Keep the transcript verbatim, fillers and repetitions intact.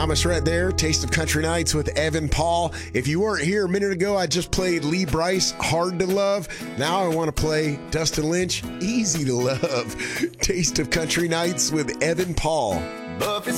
Thomas right there. Taste of Country Nights with Evan Paul. If you weren't here a minute ago, I just played Lee Brice, Hard to Love. Now I want to play Dustin Lynch, Easy to Love. Taste of Country Nights with Evan Paul.